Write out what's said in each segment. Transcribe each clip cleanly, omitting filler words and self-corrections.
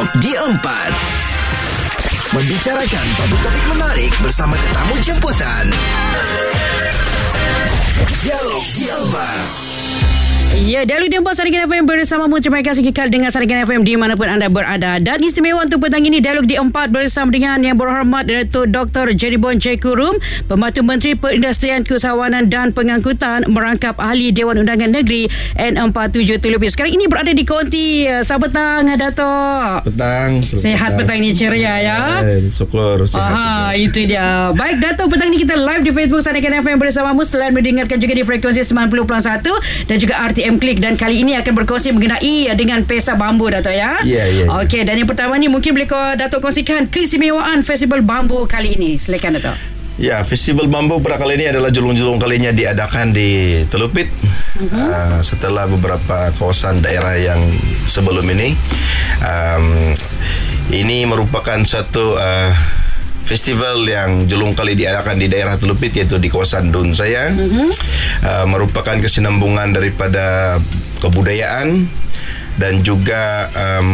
Dialog di 4. Membicarakan topik-topik menarik bersama tetamu jemputan. Dialog di 4. Ya, Dialog di 4 Sarikan FM bersamamu. Terima kasih kekal dengan Sarikan FM di manapun anda berada. Dan istimewa untuk petang ini, Dialog di 4 bersama dengan Yang Berhormat Datuk Dr. Jeribon Jekurum, Pembantu Menteri Perindustrian, Keusahawanan dan Pengangkutan, merangkap Ahli Dewan Undangan Negeri N47 Telupit. Sekarang ini berada di Konti. Selamat petang, Datuk. Petang. Sehat petang ni, ceria ya. Syukur sehat. Itu dia. Baik, Datuk, petang ini kita live di Facebook Sarikan FM bersamamu, selain mendengarkan juga di frekuensi 90.1 dan juga RTM Klik, dan kali ini akan berkongsi mengenai dengan pesta bambu, Datuk ya. Ya. Okey, dan yang pertama ni mungkin boleh Datuk kongsikan keistimewaan Festival Bambu kali ini. Silakan, Datuk. Ya, Festival Bambu pada kali ini adalah julung-julung kalinya diadakan di Telupit. Setelah beberapa kawasan daerah yang sebelum ini. Ini merupakan satu festival yang julung kali diadakan di daerah Telupit, iaitu di kawasan Dun Sayang. Merupakan kesinambungan daripada kebudayaan dan juga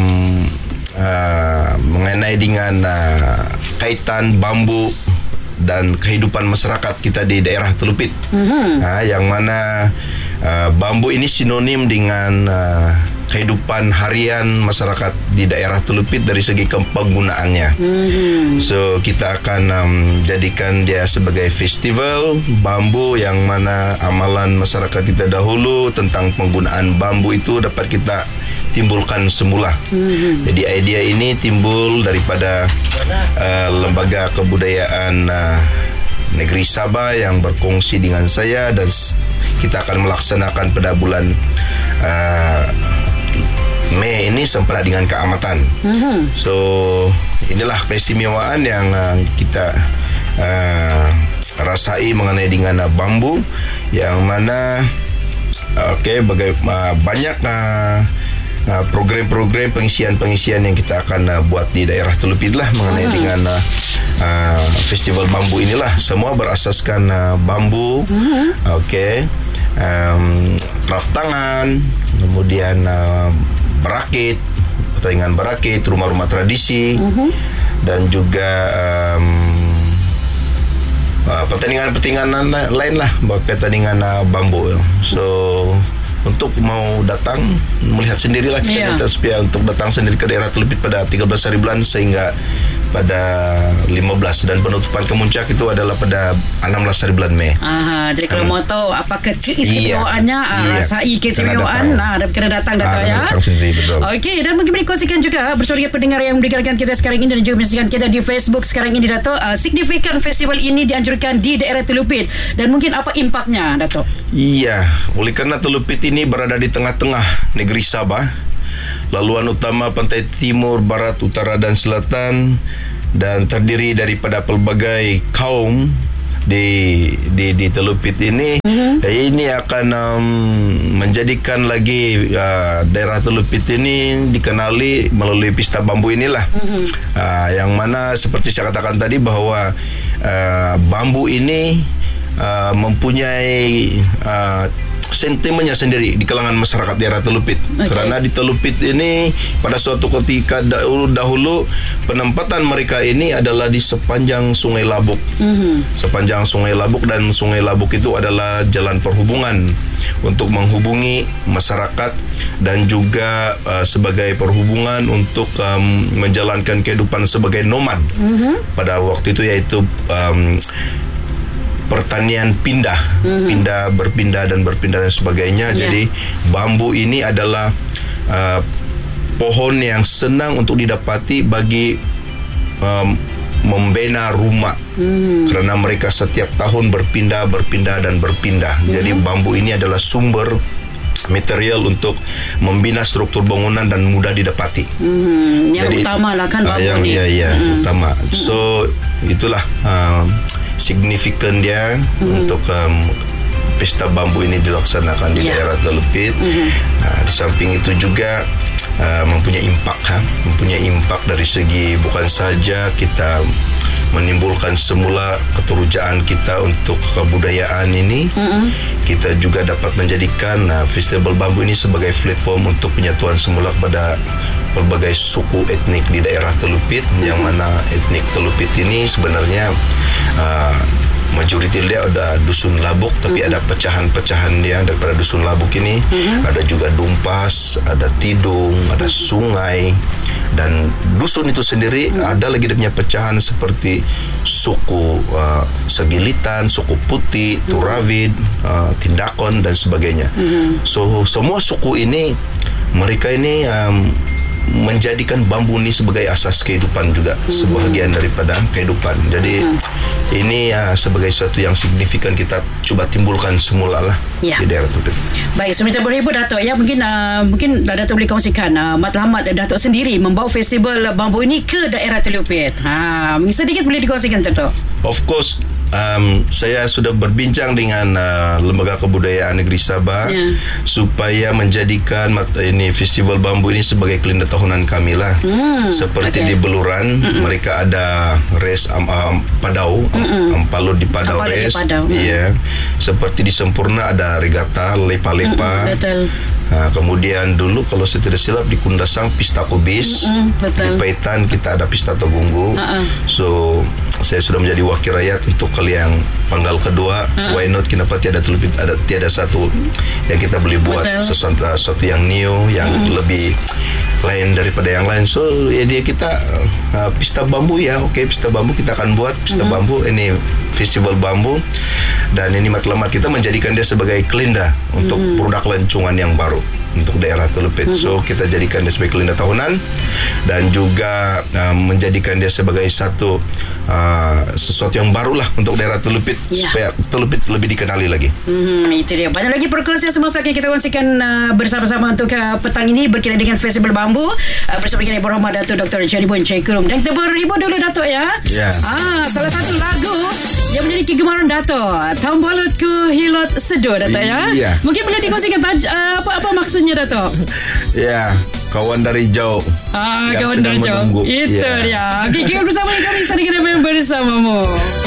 mengenai dengan kaitan bambu dan kehidupan masyarakat kita di daerah Telupit. Yang mana bambu ini sinonim dengan kehidupan harian masyarakat di daerah Telupit dari segi penggunaannya. So kita akan jadikan dia sebagai festival bambu, yang mana amalan masyarakat kita dahulu tentang penggunaan bambu itu dapat kita timbulkan semula. Jadi idea ini timbul daripada Lembaga Kebudayaan Negeri Sabah yang berkongsi dengan saya, dan kita akan melaksanakan pada bulan Mei ini sempena dengan keamatan. So inilah keistimewaan yang kita rasai mengenai dengan bambu, yang mana banyak program-program pengisian yang kita akan buat di daerah Telupit lah mengenai dengan festival bambu inilah. Semua berasaskan bambu. Craft tangan, kemudian berakit, pertandingan berakit, rumah-rumah tradisi, dan juga pertandingan lain lah berkaitan dengan bambu. So untuk mau datang melihat sendirilah, kita minta supaya untuk datang sendiri ke daerah Telupit pada 13 hari bulan sehingga pada 15, dan penutupan kemuncak itu adalah pada 16 hari bulan Mei. Jadi kalau mau tahu apakah keistimewaannya, rasai keistimewaan, kena datang ya. Okey, dan mungkin boleh kongsikan juga bersama pendengar yang mendengarkan kita sekarang ini dan juga menyaksikan kita di Facebook sekarang ini, Datuk, signifikan festival ini dianjurkan di daerah Telupit, dan mungkin apa impaknya, Datuk? Iya, oleh kerana Telupit ini berada di tengah-tengah negeri Sabah, laluan utama pantai timur, barat, utara dan selatan, dan terdiri daripada pelbagai kaum di Telupit ini. Ini akan menjadikan lagi daerah Telupit ini dikenali melalui pesta bambu inilah. Yang mana seperti saya katakan tadi bahawa bambu ini mempunyai sentimennya sendiri di kalangan masyarakat daerah Telupit. Kerana di Telupit ini pada suatu ketika dahulu penempatan mereka ini adalah di sepanjang Sungai Labuk. Sepanjang Sungai Labuk, dan Sungai Labuk itu adalah jalan perhubungan untuk menghubungi masyarakat dan juga sebagai perhubungan untuk menjalankan kehidupan sebagai nomad pada waktu itu, yaitu pertanian berpindah dan sebagainya. Jadi bambu ini adalah pohon yang senang untuk didapati bagi membina rumah, kerana mereka setiap tahun berpindah. Jadi bambu ini adalah sumber material untuk membina struktur bangunan dan mudah didapati. Yang utama lah kan bambu ni. Utama. So itulah signifikan dia untuk pesta bambu ini dilaksanakan di daerah Telupit. Di samping itu juga mempunyai impak dari segi bukan saja kita menimbulkan semula keterujaan kita untuk kebudayaan ini, kita juga dapat menjadikan festival bambu ini sebagai platform untuk penyatuan semula kepada pelbagai suku etnik di daerah Telupit, yang mana etnik Telupit ini sebenarnya majoriti dia ada dusun labuk, tapi ada pecahan-pecahan dia daripada dusun labuk ini. Ada juga Dumpas, ada Tidung, ada sungai, dan dusun itu sendiri ada lagi dia punya pecahan seperti suku Segilitan, suku Putih, Turavid, Tindakon dan sebagainya. So semua suku ini, mereka ini menjadikan bambu ini sebagai asas kehidupan juga, sebahagian daripada kehidupan. Jadi ini sebagai sesuatu yang signifikan kita cuba timbulkan semula lah di daerah Telupit. Baik, seminta beribu Datuk ya, mungkin Datuk boleh kongsikan matlamat Datuk sendiri membawa festival bambu ini ke daerah Telupit. Sedikit boleh dikongsikan Datuk? Of course, saya sudah berbincang dengan Lembaga Kebudayaan Negeri Sabah supaya menjadikan ini festival bambu ini sebagai kalender tahunan kami lah. Seperti di Beluran, mereka ada race Padau, Ampalo di Padau race. Ya. Seperti di Sempurna ada regata lepa-lepa. Betul. Kemudian dulu kalau saya tidak silap di Kundasang pista kubis, di Paitan kita ada pista Togunggu. So saya sudah menjadi wakil rakyat untuk kalian panggal kedua. Why not, kenapa tiada satu yang kita boleh buat sesuatu yang new, yang lebih lain daripada yang lain. So ya dia kita pista bambu ya, pista bambu kita akan buat pista bambu, ini festival bambu, dan ini matlamat kita menjadikan dia sebagai kelinda untuk produk lancongan yang baru untuk daerah Telupit. So kita jadikan dia sebagai kalender tahunan dan juga menjadikan dia sebagai sesuatu yang barulah untuk daerah Telupit, supaya Telupit lebih dikenali lagi. Itu dia. Banyak lagi perkongsian semasa yang kita kongsikan bersama-sama untuk petang ini berkaitan dengan festival bambu bersama dengan Yang Berhormat Datuk Dr. Jeribon Jeku Rum. Dan kita berhibur dulu Datuk ya. Salah satu lagu yang menjadi kegemaran Datuk, Tambalutku Hilot Seduh Datuk ya. Mungkin boleh dikongsikan apa maksudnya Datuk? Kawan dari jauh. Kawan dari jauh. Itu dia. Kita bersama kami Saringan FM bersamamu.